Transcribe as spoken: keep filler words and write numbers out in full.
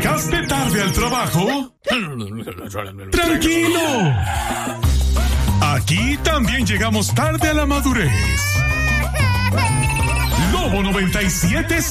¿Llegaste tarde al trabajo? ¡Tranquilo! Aquí también llegamos tarde a la madurez. Lobo noventa y siete